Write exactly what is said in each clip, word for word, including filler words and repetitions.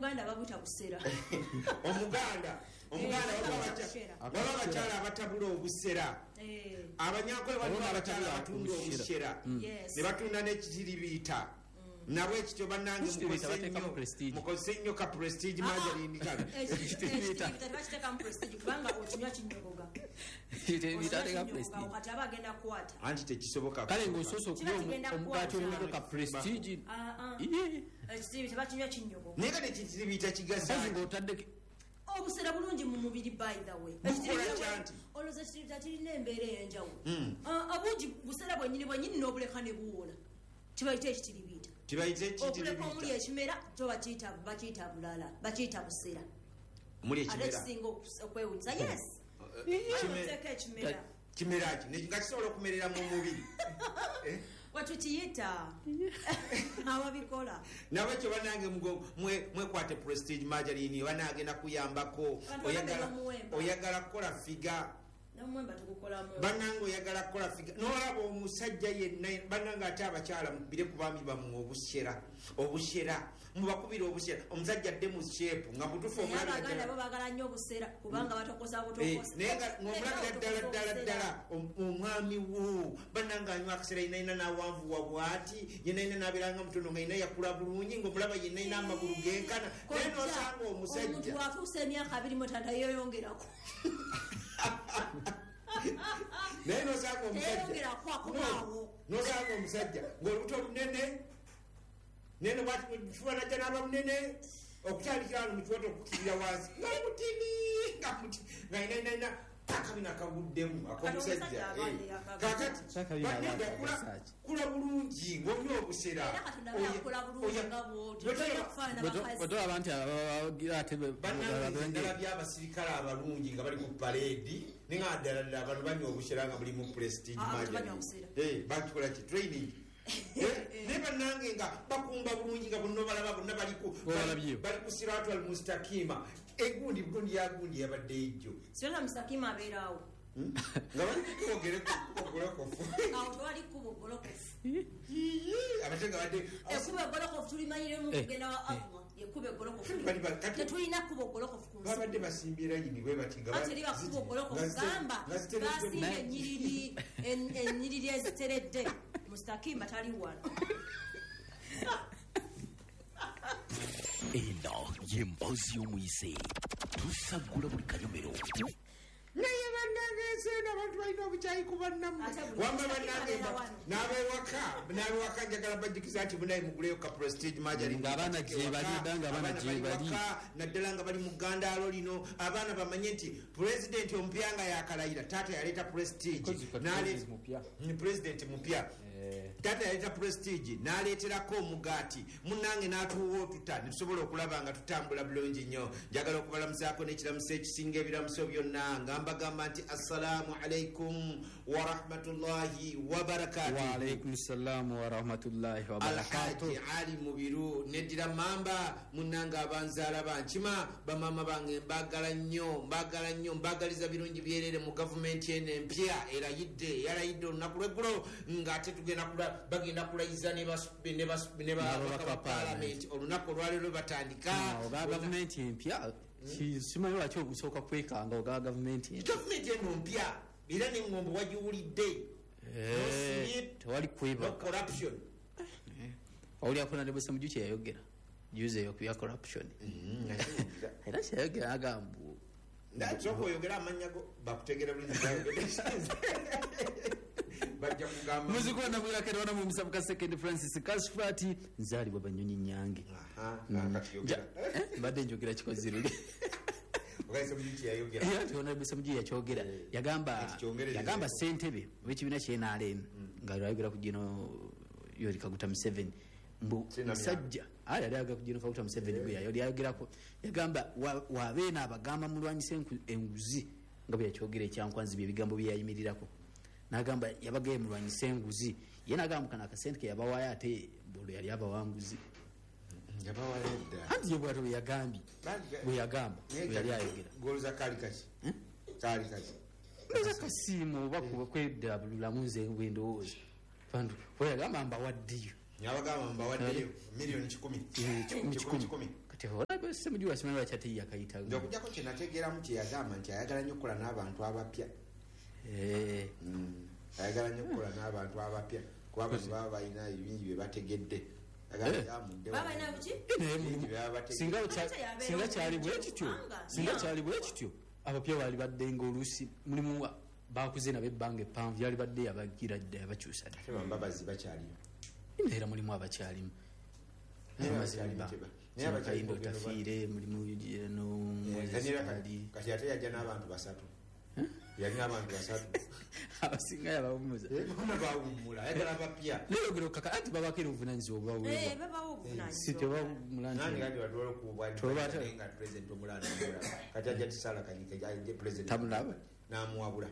Buganda babuta busera. Omuganda, omuganda waba abakyala abatabula obusera. Abanyankole waliwo abakyala abatunda obusera. Ne batunda n'ekitiribiita. Nabwe ekityo bannange mukozese nnyo ka prestige margarine kano. Ekitiribiita tebakiteeka mu prestige kubanga okinywa kinyogoga. Ekitiribiita prestige. Kati aba agenda kukwata. Anti tekisoboka. Kale ng'osoosa okunywa omugaati omulimu ka prestige. Ekitiribiita bakinywa kinyogoga. Naye kati ekitiribiita kigaza. Ng'otadde obusera bulungi mu mubiri by the way. Olowooza ekitiribiita kirina embeera ey'enjawulo. Obungi busera bwennyini bwennyini n'obuleka ne buwola. Kibayita ekitiribiita. Kibayita ekitiribiita. Okuleka omuli ekimera kyo bakiyita bakiyita bulala. Bakiyita busera. Omuli ekimera. Ate kisinga okwewuunyisa. Yes. Kimera. Kimera. Kimera ki? Nga kisobola okumerera mu mubiri. Watukiyita. Ababikola. Nawe kyo banange mwekwate prestige margarine banagenda kuyambako. Oyagala kukola figa. Banange oyagala kukola figa n'olaba omusajja yenna banange ate abakyala mukubire ku baami bammwe obusera obusera mubakubira obusera omusajja adde mu sheepu nga mutufu omulabira bo bagala nnyo obusera kubanga batokoza butokoza naye nga omulabira ddala ddala ddala omwami wo banange anywa akaseera yenna ina n'awanvuwa bw'ati yenna ina n'abeeranga mutono nga ina yakula bulungi ng'omulaba yenna ina amagulu genkana naye n'osanga omusajja omuntu atuusa emyaka abiri mutanda yeeyongerako naye nosanga omusajja nosanga omusajja ng'olubuto lunene nene bwatifuba najja n'aba munene okutandikira wano mukiwato okukirira wansi nga mutini nga muti nga ina ina akabina kaguddemu akomusajja kakati banenga kula bulungi ng'onywa obusera bwetola abantu abagira ate bannange by'abasirikale abalungi nga bali ku paleedi ne nga ddala ddala abantu banywa obusera nga buli mu prestige margarine bakikola ki training ne bannange nga bakumba bulungi nga bonna balaba bonna bali ku siratu al mustakima egundi bugundi yagundi yabadde ejjo siratu mustakima abeerawo nga bali kwogere ku golokofu awo tewali kubo golokofu abate nga badde ekube golokofu tulimanyire mu kugenda wa avwa ekube golokofu tetulina kubo golokofu ku babadde basimbira yini bwe bati nga ate liba kubo golokofu gamba basinga ennyiriri ennyiriri eziteredde mustakima tali wano eno y'emboozi y'omuyise tusagula buli kanyomero naye bannange enseena abantu balina obukyayi ku bannammwe wamma bannange n'abewaka n'abewaka njagala bajjukiza nti munaye muguleyo ka prestige margarine ng'abaana gyebali ng'abaana gyebali naddala nga bali mu ggandaalo lino abaana bamanye nti pulezidenti omupya nga yakalayira taata yaleeta prestige pulezidenti mupya taata yaleeta prestige n'aleeterako omugaati munnange n'atuwa otuta ne tusobola okulaba nga tutambula bulungi nnyo njagala okubalamusaako n'ekiramuso ekisinga ebiramuso byonna nga mbagamba nti assalamu alaikum wa rahmatullahi wa barakatuh. Wa alaikum salam wa rahmatullahi wa barakatuh. Alhaji Ali Mubiru nedira mamba munanga abanzala bankima bamama bange mbagala nnyo mbagala nnyo mbagaliza birungi byerere mu government ene empya erayidde yarayidde olunaku lweggulo nga ate tugenda kula bagenda kulayiza ne basube ne basube ne ba parliament olunaku olwalero batandika government empya simanyi lwaki ogusooka kwekanga oga gavumenti gavumenti eno mpya era n'engombo wagiwulidde tewali kweba owulyako nadebwesa muju kyeyayogera juze eyo kubya corruption era kyeyayogera agambu soka oyogera amanyago bakutegera buli bajja kugamba muzikona bwirakerona mu musabuka second Francis Kasfati nzali baba nyonyi nyange mbadde njogera kikoziruli okaisa mujiti yayogera era tiona bese muji yakyogera yagamba yagamba sentebe wekibina kye N R M nga yayogera ku gino yori Kaguta Museveni mbu sajja ali aliaga ku gino Kaguta Museveni gwe yori yayogera ko yagamba wabeena abagamba mulwanyise enguzi nga bwe yakyogera ekyankwanzi bye bigambo bye yayimirirako nagamba yabagaye mulwanyise enguzi ye nagamba kana akasente ke yabawaya ate bolo yali abawanguzi yabawaleda hadi yebwato yagambi bwe yagamba yali ayogera goluza kali kachi kali kachi goluza kasimu bakuba kwedda bululamuze bwendowooza fandu bwe yagamba mba waddiyo nyabagamba mba waddiyo milioni kikumi kikumi kati hola semujuwa simanyi lwaki yakayita okujjako kye nategeeramu kye yagamba nti ayagala nnyo okukola n'abantu abapya ayagala nnyo okukola n'abantu abapya kuba abantu baba balina ebingi bye bategedde singa kyali bwe kityo singa kyali bwe kityo abapya baali badde ngaoluusi mulimu bakuze nabo ebbanga eppanvu yali badde yabagira dde abakyusa ddebabazi bakyaliyo era mulimu abakyalimu kayindo tafiire mulimu kati ate yajja n'abantu basatu yalina abantu basatu abasinga yabawumuza bawumula ayagala bapya nayogera kaka anti babakira obuvunanyizibwa obwaweebwakati ajja tisala kanyika president namuwabula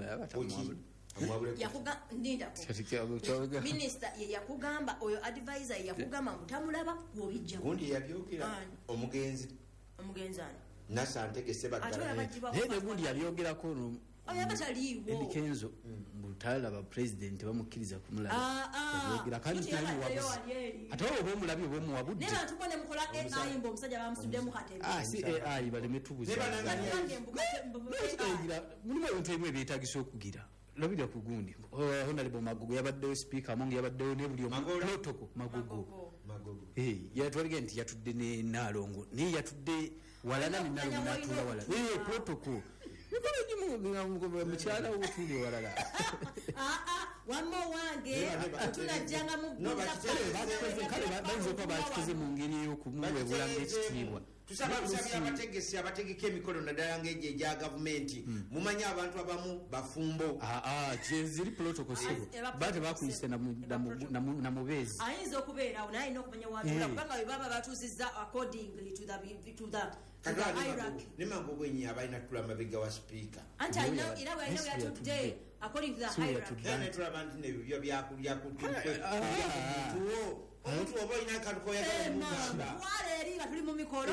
minisita ye yakugamba oyo advisor ye yakugamba mutamulaba wobijja gundi yabyogera omugenzi omugenzi ani nasanteke sebagala naye gundi yabyogerako oyabataliiwo mutalaba president bamukkiriza kumulaba kandi ate oba omulabi oba omuwabudde naye bantu bone mukola ai mba omusajja bamusuddemu katebe si ai baleme tubuza mulimu ebintu ebimu ebyetagisa okugira labira ku gundi honorable magogo yabaddewo speaker amonge yabaddewo ne buli protocol magogo yatwalige nti yatudde ne nalongo naye yatudde walala ne nalongo natula walala protocol mukyala wotuli walala wamma wange tunajjanga bayinza okuba bakikoze mu ngeri ey'okumuwebulanga ekitiibwa tusababisabye abategesi abategeka emikolo naddala ngaegyo egya gavumenti mumanyi abantu abamu bafumbo ziri protocol bate bakuyise namubeezi ayinza okubeerawo naye alina okumanya watula kubanga bwe baba batuuzizza accordingly to the nemangu bwenyi abalina tula mabega wa sipiika anti era bwalina bweyatudde according to the hierarchy tulaba nti nebibyo byakulyakutuwo omuntu oba olina akantu koyagala eri nga tuli mu mikolo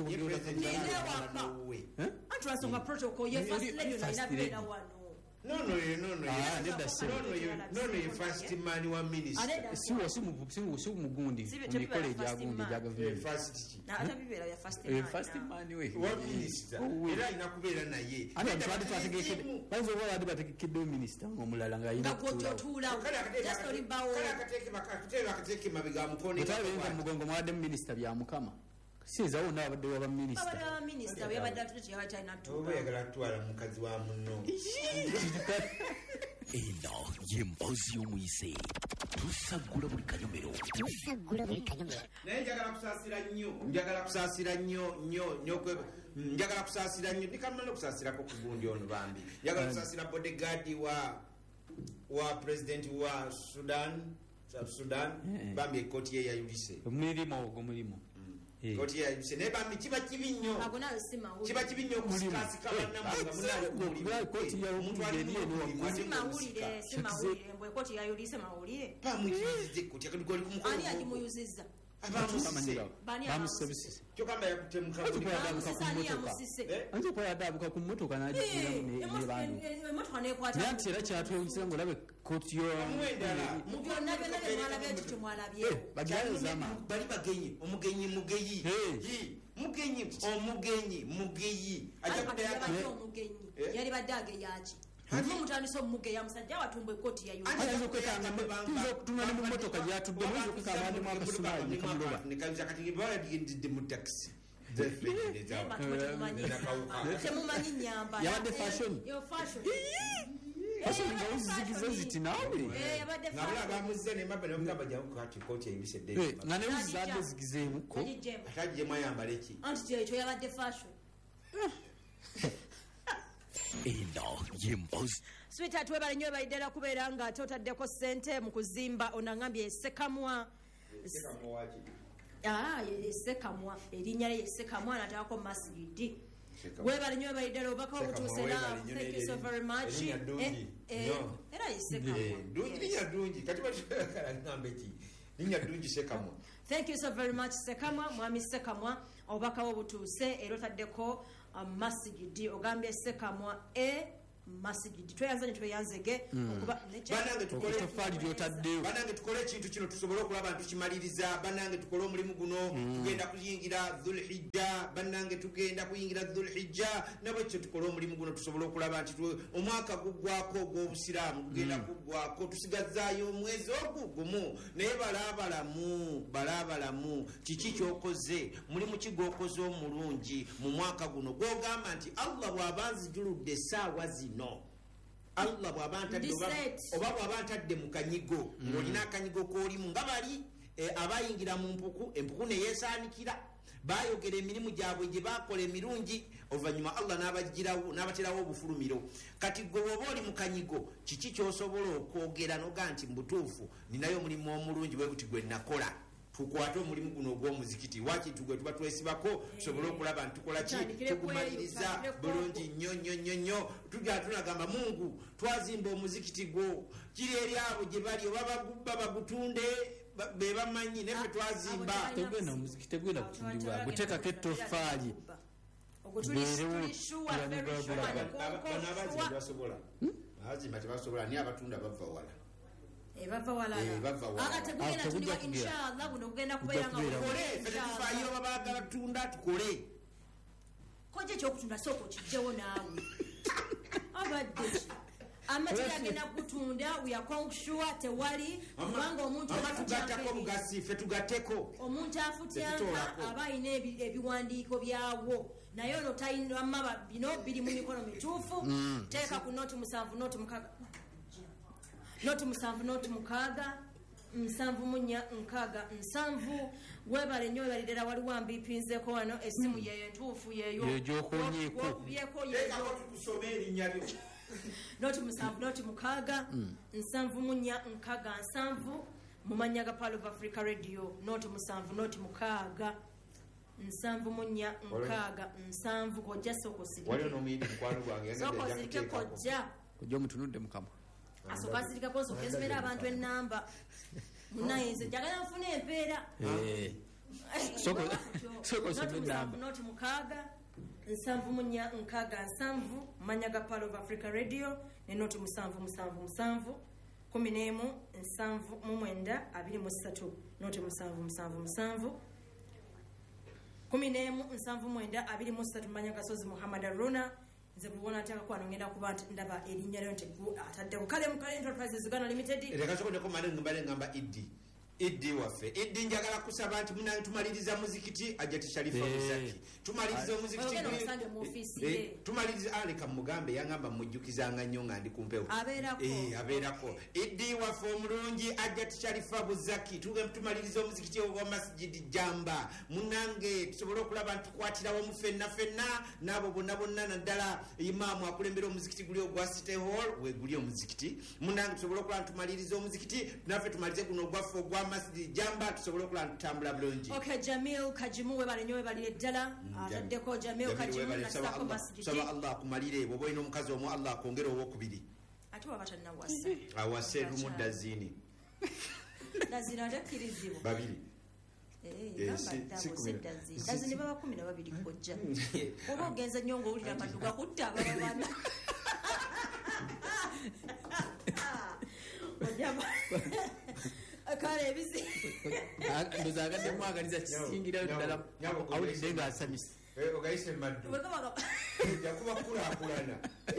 anti lwasonga protocol ye first lady nalina kubeera wano No, no, no, no. Ah, no, no, no, first man wa minister. Si wo si mu si mu si mu gundi. Mu college ya gundi ya government. First. Na ata bibera ya first man. Eh, first man we. Wa minister. Era inakubeera naye. Ana twali twategeke. Banzo bo badi bategeke do minister ngomulala nga ina kutula. Kutula. Just oli bawo. Kala kateke bakateke bakateke mabiga mukoni. Mutabe nga mugongo mwade minister bya mukama. Sizawo n'abadde waba minisita abadde wa minisita bwe yabadde atutte kye yabadde alina tuba oba yagala kutwala mukazi wa munno eno y'emboozi y'omuyise tusaggula buli kanyomero tusaggula buli kanyomero naye njagala kusaasira nnyo njagala kusaasira nnyo nnyo nnyo njagala kusaasira nnyo ndikamala okusaasirako ku gundi ono bambi njagala kusaasira bodyguard wa wa president wa Sudan South Sudan bambi ekkooti ye yayulise omulimo ogwo mulimo koti ya yuse ne bambi kiba kibi nnyo agonayo simawuli kiba kibi nnyo kusikasika bannamanga munali ku koti ya omuntu eri eno simawulire simawulire mbwe koti ya yulise mawulire pa muyizize koti akadugoli kumukolo ani ajimuyuzizza abamusise bamusebisise kyokamba yakutemuka anje kwa yadabuka ku mmotoka n'agigira ne bantu emmotoka nekwata nanti era kyatwewunyisa ngo olabe koti yo mu byonna byonna bye mwalabye ekyo kye mwalabyewo bagirayozama bali bagenyi omugenyi mugeyi mugenyi omugenyi mugeyi ajja omugenyi yali badde ageyaki Mu mutandise omugeya musajja watumbwe koti ya yuli. Ayo kwekanga tuzo kutuna mu motoka yatudde mu zo kukabande mu abasumali ne kamuloba. Ne kanza kati bala digende mu taxi. Temumanyi nyamba. Yabadde fashion. Yo fashion. Fashion nga uzigize ziti nawe. Eh yabadde fashion. Nabula bamuze ne mabbe n'okaba jawu kati koti ebisedde. Eh nga ne uzadde zigizeemu ko. Ataje mwayambala eki. Anti ekyo yabadde fashion. Eno yemboozi. Sweetheart webale nnyo bayiddera kubeera nga totaddeko ssente mu kuzimba onangambye Sekamwa. Sekamwa ki? Ah, Sekamwa. Erinnya lye Sekamwa natako masjidi. Webale nnyo bayiddera obaka obutuusera. Thank you so very much. Era ye Sekamwa. Dungi linya dungi. Kati bakala ngambe ki? Linya dungi Sekamwa. Thank you so very much Sekamwa. Mwami Sekamwa obaka obutuuse era otaddeko masjidi ogambye Sekamwa e masjid tweyanze ne tweyanzege okuba banange tukole tofali lyotaddeyo banange tukole ekintu kino tusobole okulaba nti tukimaliriza banange tukole omulimu guno tugenda kuyingira dhulhijja banange tugenda kuyingira dhulhijja nabo kyo tukole omulimu guno tusobole okulaba nti omwaka gugwako ogw'obusiraamu gugenda kuggwako tusigazaayo omwezi ogwo gumu naye balaabalamu balaabalamu kiki kyokoze mulimu ki gwokoze omulungi mu mwaka guno gwogamba nti allah bw'abanzijuludde essaawa zino allah bw'abantadde oba bw'abantadde mu kanyigo ng'olina akanyigo k'olimu nga bali abayingira mu mpuku empuku neyeesaanikira bayogera emirimu gyabwe gye bakola emirungi oluvannyuma allah n'abaterawo obufulumiro kati gwe bwoba oli mu kanyigo kiki kyosobola okwogera noga nti mubutuufu ninayo omulimu omulungi bwe buti gwe nakola tukwate omulimu guno ogw'omuzikiti wakintu gwe tuba twesibako tusobole okulaba nti tukola ki tugumaliriza bulungi nnyo nnyo nnyo nnyo tujja tunagamba mungu twazimba omuzikiti gwo kiri eri abo gye bali oba bagutunde be bamanyi neffe twazimba tegwena omuzikiti tegwena kutundibwa guteekako ettofaali banabazimba tebasobola abazimba tebasobola naye abatunda bava wala ebava walala tegugenda tuliwa inshallah guno kugenda kubeera nga tufaayo babagala tunda tukole koje kyokutunda soko kijjewo naawe abadde ki amatira agenda kutunda uyakonshua tewali kubanga omuntu tugattako bugasi ffe tugatteko omuntu afutyanga aba ayina ebiwandiiko byawo naye ono tayinamma bino biri mu mikono mituufu teeka ku noti musanvu noti mukaga noti musanvu noti mukaaga nsanvu munya nkaaga nsanvu webale nnyo webalirira waliwo ambipinzeko wano essimu yeyo entuufu yeyo wokubyeko yeyo noti musanvu noti mukaaga nsanvu munya nkaaga nsanvu mumanya ga Pearl of Africa Radio noti musanvu noti mukaaga nsanvu munya nkaaga nsanvu kojja soko sirike waliwo n'omuyindi mukwano gwange soko sirike kojja kojja omutunudde mukama asokasirikako sokezimera abantu enamba munayinze njagala nfuna empeera noti mukaaga nsanvu munya nkaaga nsanvu manyaga Pearl of Africa Radio ne noti musanvu musanvu musanvu kumi n'emu nsanvu mu mwenda abiri mu ssatu noti musanvu musanvu musanvu kumi n'emu nsanvu mwenda abiri mu ssatu manyaga Sozi Muhammad Aruna nze kubona ataka kwano ngenda kuba ndaba erinnya lyo nti ataddeko kale mukale enterprises Uganda Limited reka sokoneko male ngambale ngamba iddi iddi waffe iddi njagala kusaba nti muna tumaliriza muzikiti ajati Sharifa Muzaki tumaliriza muzikiti tumaliriza aleka mugambe yangamba mujjukizanga nnyo nga ndi kumpewo abeerako eh abeerako iddi waffe omulungi ajati Sharifa Muzaki tuge tumaliriza omuzikiti wa Masjid Jamba munange tusobole okulaba nti tukwatirawo mu fenna fenna nabo bonna bonna naddala imaamu akulembera omuzikiti guli ogwa City Hall we guli omuzikiti munange tusobole okulaba nti tumaliriza omuzikiti naffe tumalize guno ogwaffe ogwa Masjid Jamba tusobole okulaba nti tutambula bulungi. Okay, Jamil Kajimu we bali nyo we bali ddala ataddeko Jamil Kajimu na sako Masjid. Saba Allah kumalire bobo ino mukazi omwo Allah akongera obwokubiri. Ati wabata na wasa. Awase rumudda zini. Dazina ndakirizibo. Babiri. Eh, dazini baba kumi na babiri kojja. Oba ogenza nyongo ulira maduga kutta baba bana. Ojaba. Kale ebisi ndozagadde mwagaliza kisingira ddala awulidde nga asanyusa ogayise maddu yakuba kulaakulana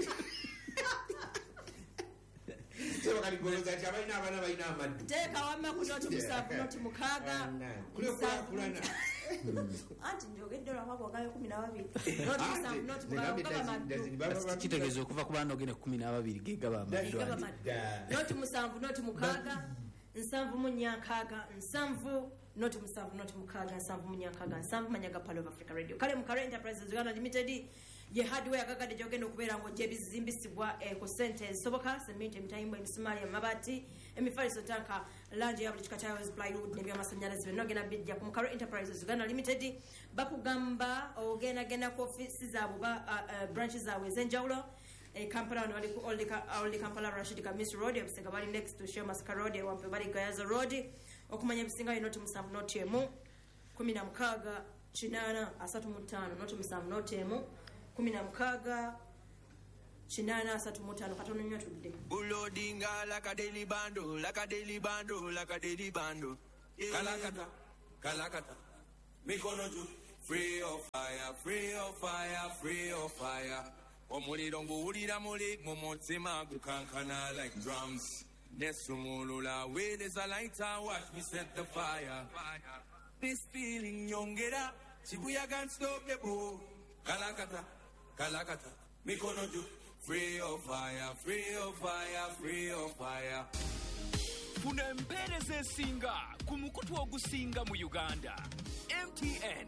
sebakaligoloza nti abalina abaana balina amaddu teeka wamma ku noti musanvu noti mukaaga kulaakulana anti njogedde olwakwakwagayo kumi na babiri noti musanvu noti mukaaga kitegeeza okuva ku baana ogende kumi n'ababiri gegaba amaddu noti musanvu noti mukaaga nsanvu munyakaaga nsanvu noti musanvu noti mukaaga nsanvu munyakaaga nsanvu manyaga Pearl of Africa Radio kale mukale enterprises Uganda Limited ye hardware agagadde gyogenda okubeera ng'ojja ebizimbisibwa ku ssente ezisoboka seminti emitayimbo emisumaali amabati emifaliso tanka langi ya buli kika kya plywood n'ebyamasannyalaze byonna ogenda bijja ku mukale enterprises Uganda Limited bakugamba ogendagenda ku ofisi zaabwe branches zaabwe ez'enjawulo e Kampala wano wali ku Old Kampala Rashid Kamis Road ebisega bali next to Shemas Road ewampe bali Gayaza Road okumanya ebisinga noti musanvu noti emu kumi na mukaaga kinaana asatu mu ttaano noti musanvu noti emu kumi na mukaaga kinana asatu mu ttaano katono nnyo tudde bulodinga like a daily bando like a daily bando like a daily bando kalakata kalakata mikono juu free of fire free of fire free of fire omuliro nguwulira muli mu mutima gukankana like drums nesumulula where there's a lighter watch me set the fire this feeling nyongera chibuya can't stop the boat kalakata kalakata mikono juu free of fire free of fire free of fire funa empeereza esinga ku mukutu ogusinga mu Uganda M T N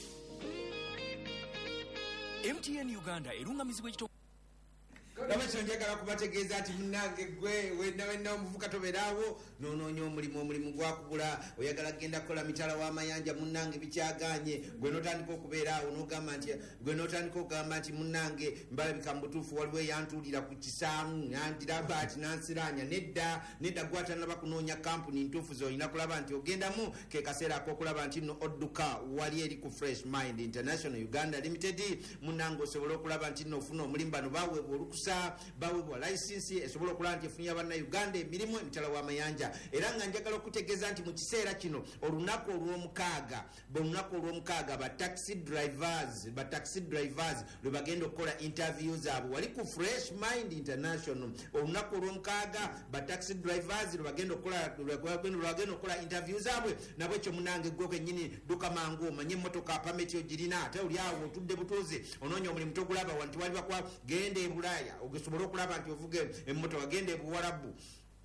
M T N Uganda erungamizibwa ekito Kabachiro njagala kubategeeza ati munnange gwe wenna wenna omuvuka toberaawo noonoonya omulimu omulimu gwakubula oyagala genda kukola mitala w'amayanja munnange bikyaganye gwe n'otandika okubeeraawo n'ogamba nti gwe n'otandika okugamba nti munnange mbalabika mu butuufu waliwo eyantuulira ku kisaamu yandiraba ati nansiraanya nedda nedda gwatanaba kunoonya kampuni ntuufu z'olina kulaba nti ogendamu ke kaseera ak'okulaba nti nno odduka wali eri ku Fresh Mind International Uganda Limited munnange osobola okulaba nti nno ofuna omulimu bano baweebwa olukusa bawebwa license esobola okulaba nti efunira bannayuganda emirimu emitala w'amayanja era nga njagala okutegeeza nti mu kiseera kino olunaku olw'omukaaga olunaku olw'omukaaga ba taxi drivers ba taxi drivers lwe bagenda okukola interview zaabwe wali ku Fresh Mind International olunaku olw'omukaaga ba taxi drivers lwe bagenda okukola lwe bagenda okukola interview zaabwe nabwe ekyo munange gwe kennyini duka mangu omanye emmotoka pameti ogirina ate oli awo otudde butuuzi onoonya omulimu togulaba wanti wali bakwa genda e Bulaaya ogesobola okulaba nti ovuge emmotoka genda e Buwarabu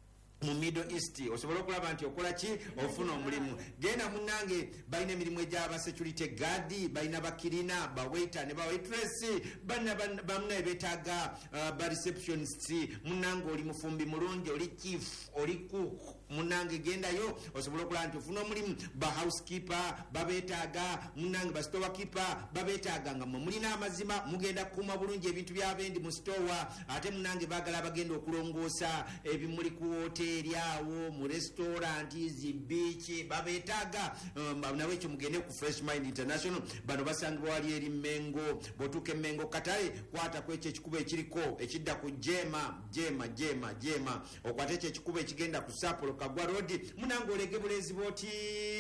mu Middle East osobola okulaba nti okola ki ofuna omulimu genda munnange balina emirimu egy'aba security guard balina bakirina bawaiter ne bawaitress bamna beetaaga uh, ba receptionists munnange oli mufumbi mulungi oli chief oli cook munnange gendayo osobola okulaba nti ofuna omulimu ba housekeeper babeetaaga munnange ba store keeper babeetaaga nga mwe mulina amazima mugenda kukuuma bulungi ebintu byabendi mu store ate munnange baagala bagenda okulongoosa ebimuli ku hotel eriawo mu restaurant zi beach babeetaaga um, nawe ekyo mugende ku Fresh Mind International bano basangibwa wali eri Mengo botuke Mengo katale kwata ku ekyo ekikubo ekiriko ekidda ku Jema Jema Jema Jema okwata ekyo ekikubo ekigenda ku Sapolo Kagwa Road munango olege bulezi boti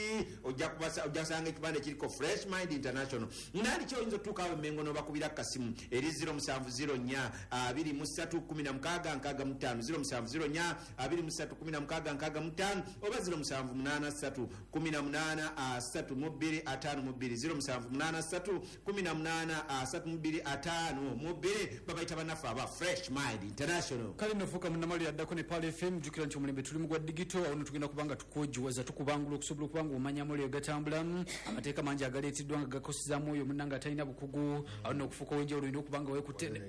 ojja kubasa ojja sanga ekibande kiriko Fresh Mind International nali kyo oyinza tukawe Mengo no bakubira kasimu eri zero seven zero nya abiri mu three kumi na mukaaga nkaaga mu ttaano zero seven zero nya abiri mu three kumi na mukaaga nkaaga mu ttaano oba zero seven munana three kumi na munana three mu bbiri ataano mu bbiri zero seven munana three kumi na munana three mu bbiri ataano mu bbiri babayita bannaffe aba Fresh Mind International kale nofuuka munnamali yaddako ne Pal F M jukira nti omulembe tuli mu gwa digito awo tugenda kubanga tukojiwaza tukubangula okusobola okubanga omanya amuliro gatambulamu amateeka mangi agaleetiddwa nga gakosezaamu oyo munnanga atalina bukugu awo n'okufuuka wenjawulo olina okubanga weekutene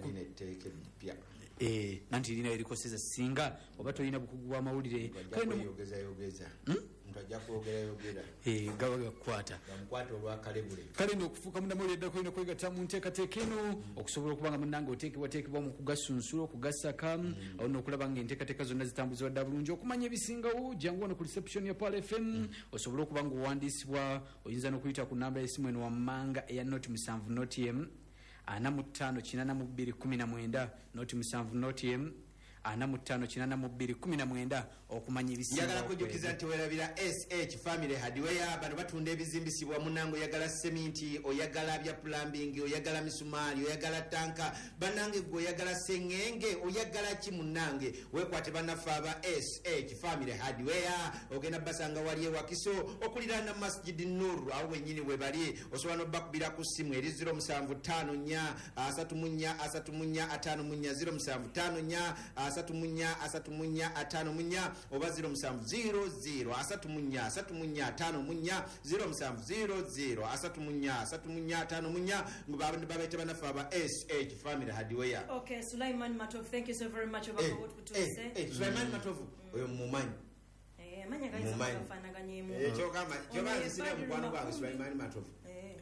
eh nanti lina erikoseza singa oba tolina bukugu bwa mawulire kale yogeza yogeza ntajja kwogera yogera eh gawa gakwata gamkwata olwakalebule kale n'okufuuka munnamali yaddako olina kwegatta mu nteekateeka eno okusobola okubanga munnanga oteekebwa teekebwa mu kugasunsulo okugasaka awo n'okulaba nga enteekateeka zonna zitambuzibwa dda bulungi okumanya ebisingawo jangu wano ku reception ya Pal F M osobola okubanga owandiisibwa oyinza n'okuyita ku namba y'essimu eno wammanga eya noti musanvu noti emu ana mu ttaano kinana mu bbiri kumi na mwenda noti musanvu noti emu ana mu ttaano kinana mu bbiri kumi na mwenda okumanya ebisinga njagala kujjukiza nti werabira S H Family Hardware bano batunda ebizimbisibwa munango oyagala seminti oyagala bya plumbing oyagala misumari oyagala tanka banange gwe oyagala sengenge oyagala ki munange wekwate bannaffe aba S H Family Hardware ogenda basanga wali ewakiso okuliraana Masjid Nur awo wennyini we bali osobola n'obbakubira ku ssimu eri zero seven five nya asatu mu nnya asatu mu nnya ataano mu nnya zero seven five nya asatu mu nnya asatu mu nnya ataano mu nnya oba zero seven zero zero asatu mu nnya asatu mu nnya ataano mu nnya zero seven zero zero asatu mu nnya asatu mu nnya ataano mu nnya babaita bannaffe aba S H Family Hardware. Okay, Sulaiman Matov, thank you so very much about eh, what we eh, say. Eh, Sulaiman Matov oyo mumanyi eh manya guys afanaganye mu eh chokama chobanzi sine mukwano gwange Sulaiman Matov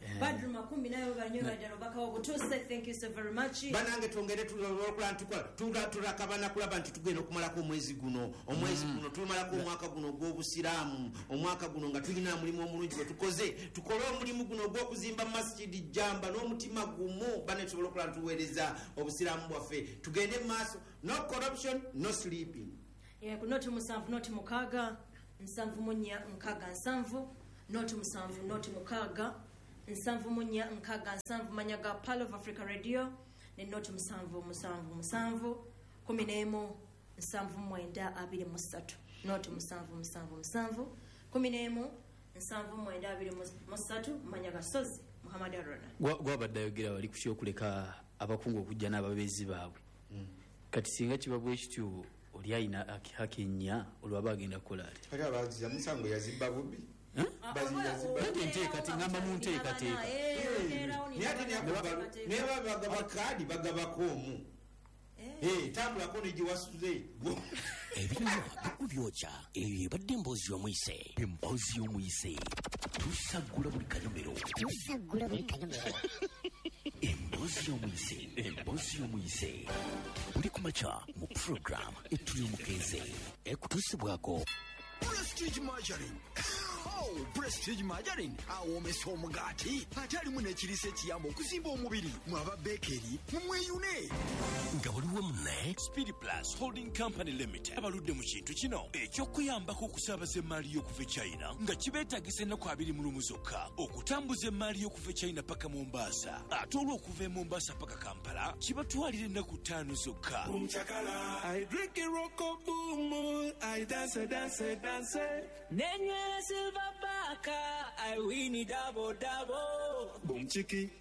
Badru makumi nayo banyo bajalo bakawo kutuse. Thank you so very much. Banange tongere tulokula ntukola tula tulakabana kulaba nti tugenda okumalako omwezi guno omwezi guno tumalako omwaka guno gw'obusiraamu omwaka guno nga tulina mulimu omulungi gwe tukoze tukole omulimu guno gw'okuzimba masjidi jamba n'omutima gumu bane tusobola okulaba tuweereza obusiraamu bwaffe tugende maaso no corruption no sleeping. Yeah, noti musanvu noti mukaga nsanvu munya nkaga nsanvu noti musanvu noti mukaga nsanvu munya nkaga nsanvu manyaga Pearl of Africa Radio ne noti musanvu musanvu musanvu kumi n'emu nsanvu mwenda abiri musatu noti musanvu musanvu musanvu kumi n'emu nsanvu mwenda abiri musatu manyaga Sozi Muhammad Arona gwabadde ayogera wali kusho kuleka abakungu okujja n'ababeezi baabwe kati singa kibabwe ekityo oli ayina hakenya olwaba agenda kukola ati kati abaziza musango yazibba bubi kati enteekati ngamba mu nteekateeka neba bagaba kaadi bagabako omu tambulako negiwasuze ebinywa bikubyokya eyo ebadde emboozi y'omuyise emboozi y'omuyise tusagula buli kanyomero tusagula buli kanyomero emboozi y'omuyise emboozi y'omuyise buli kumakya mu program etuli omukeeze ekutuusibwako Prestige Margarine. Oh, Prestige Margarine. Awomesa omugaati ate alimu n'ekiriisa ekiyamba okuzimba omubiri mwaba bekeri mumweyune nga waliwo munne Speed Plus Holding Company Limited abaludde mu kintu kino ekyokuyambako okusaabaza emmaali y'okuva e China nga kibeetagisa ennaku abiri mu lumu zokka okutambuza emmaali y'okuva e China paka Mombasa ate olw'okuva e Mombasa paka Kampala kibatwalira ennaku ttaano zokka. I drink a rock boom, I dance, dance, dance. Nenywera silver baka, I win it double double. Boom chiki.